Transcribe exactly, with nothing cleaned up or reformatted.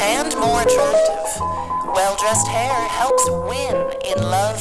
and more attractive. Well-dressed hair helps win in love